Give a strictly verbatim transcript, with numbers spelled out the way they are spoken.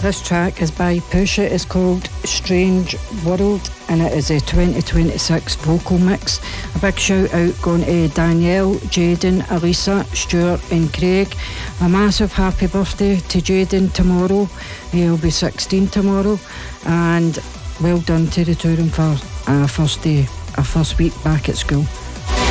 This track is by Pusha. It's called Strange World and it is a twenty twenty-six vocal mix. A big shout out going to Danielle, Jaden, Elisa, Stuart and Craig. A massive happy birthday to Jaden tomorrow. He'll be sixteen tomorrow, and well done to the two of them for our first day, our first week back at school.